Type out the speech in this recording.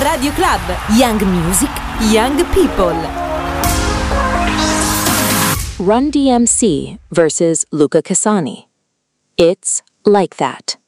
Radio Club. Young music, young people. Run DMC versus Luca Casani. It's Like That.